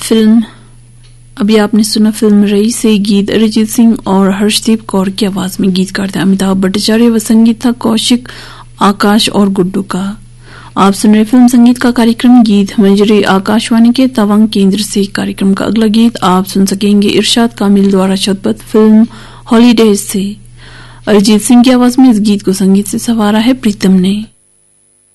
Film अभी आपने सुना फिल्म रई से गीत अरिजीत सिंह और हर्षदीप कौर की आवाज में। गीतकार थे अमिताभ भट्टाचार्य व संगीत था कौशिक, आकाश और गुड्डू का। आप सुन रहे फिल्म संगीत का कार्यक्रम गीत मंजरी आकाशवाणी के तवांग केंद्र से। कार्यक्रम का अगला गीत आप सुन सकेंगे इरशाद कामिल द्वारा शतबद्ध फिल्म हॉलीडेज से। अरिजीत सिंह की आवाज में इस गीत को संगीत से संवारा है प्रीतम ने।